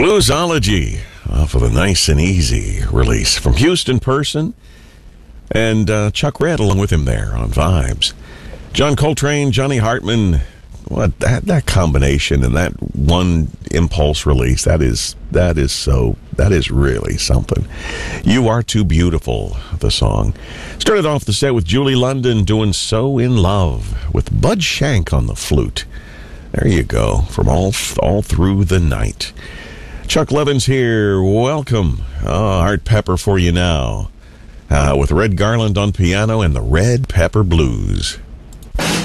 Bluesology off of a Nice and Easy release from Houston Person and Chuck Red along with him there on Vibes. John Coltrane, Johnny Hartman, what that combination and that one impulse release, that is really something. You Are Too Beautiful, the song. Started off the set with Julie London doing So in Love with Bud Shank on the flute. There you go, from all through the night. Chuck Levin's here. Welcome. Art Pepper for you now. With Red Garland on piano and the Red Pepper Blues.